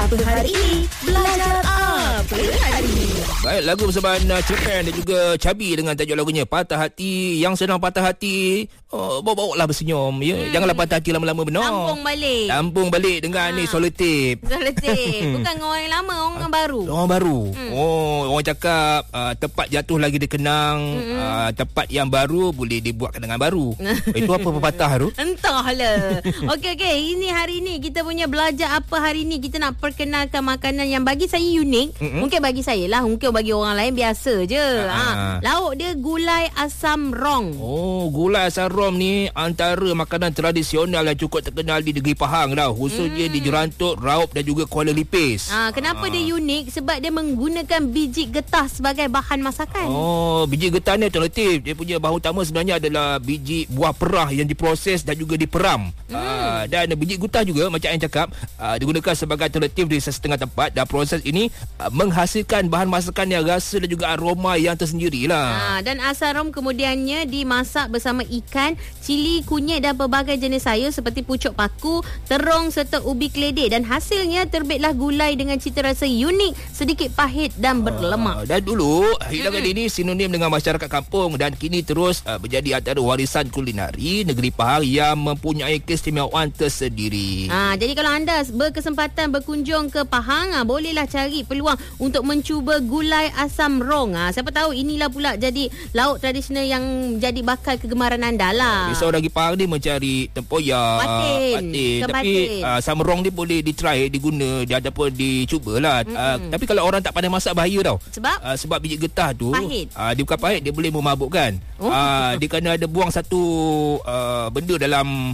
apa hari ini? Belajar apa hari ini? Baik, lagu bersama Cepen dan juga Cabi dengan tajuk lagunya Patah Hati. Yang sedang patah hati, bawa-bawa lah bersenyum ya. Janganlah patah hati lama-lama benar. Tampung balik dengan ni Solotip. Bukan orang yang lama, orang baru. Orang baru. Orang cakap tempat jatuh lagi dikenang, tempat yang baru boleh dibuat kenangan baru. Itu apa pepatah tu? Entahlah. Okey, ini hari ni kita punya belajar apa hari ni. Kita nak perkenalkan makanan yang bagi saya unik. Mungkin bagi saya lah, mungkin bagi orang lain biasa je. Lauk dia gulai asam rong. Gulai asam rong ni antara makanan tradisional yang cukup terkenal di negeri Pahang dah. Khususnya di Jerantuk, Raup dan juga Kuala Lipis. Kenapa dia unik? Sebab dia menggunakan biji getah sebagai bahan masakan. Biji getah ni alternatif. Dia punya bahan utama sebenarnya adalah biji buah perah yang diproses dan juga diperam. Dan biji getah juga macam yang cakap digunakan sebagai alternatif di setengah tempat, dan proses ini menghasilkan bahan masakan yang rasa dan juga aroma yang tersendiri lah. Dan asam rong kemudiannya dimasak bersama ikan, cili, kunyit dan pelbagai jenis sayur seperti pucuk paku, terong serta ubi keledek, dan hasilnya terbitlah gulai dengan cita rasa unik, sedikit pahit dan berlemak. Dan dulu hidangan ini sinonim dengan masyarakat kampung dan kini terus menjadi antara warisan kulinari negeri Pahang yang mempunyai keistimewaan tersendiri. Jadi kalau anda berkesempatan berkunjung ke Pahang, bolehlah cari peluang untuk mencuba gulai asam rong. Siapa tahu inilah pula jadi lauk tradisional yang jadi bakal kegemaran anda lah. Biasa orang di Pahang ni mencari tempoyak, patin. Tapi asam rong ni boleh ditry, diguna, ataupun dicubalah. Tapi kalau orang tak pandai masak bahaya tau. Sebab biji getah tu pahit. Dia bukan pahit, dia boleh memabukkan. Dia kena ada buang satu benda dalam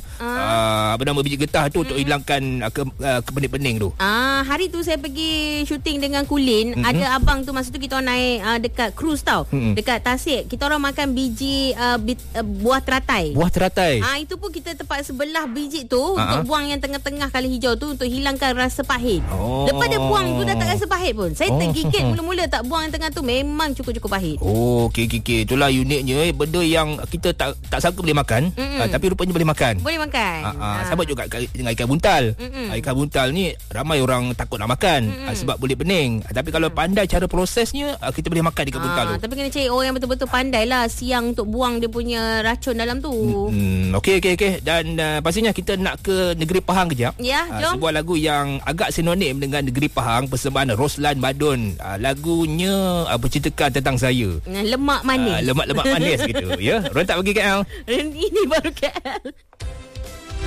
biji getah tu untuk hilangkan kepening-pening tu. Hari tu saya pergi syuting dengan Kulin. Ada abang tu, masa tu kita orang naik dekat cruise tau. Dekat Tasik. Kita orang makan biji buah teratai. Buah teratai. Itu pun kita tempat sebelah biji tu untuk buang yang tengah-tengah kali hijau tu untuk hilangkan rasa pahit. Lepas dia buang tu dah tak rasa pahit pun. Saya tergigit mula-mula tak buang yang tengah tu, memang cukup-cukup pahit. Okey. Itulah uniknya, benda yang kita tak sangka boleh makan, tapi rupanya boleh makan. Boleh makan. Sama juga dengan ikan buntal. Ikan buntal ni ramai orang takut nak makan sebab boleh pening. Tapi kalau pandai cara prosesnya, kita boleh makan ikan buntal tu. Tapi kena cari orang yang betul-betul pandai lah siang untuk buang dia punya racun dalam tu. Okey. Dan pastinya kita nak ke negeri Pahang kejap. Ya, jom. Sebuah lagu yang agak sinonim dengan negeri Pahang, persembahan Roslan Badun. Lagunya berceritakan tentang saya. Lemak manis. Lemak manis gitu ya. Rentak bagi KL. Ini baru KL.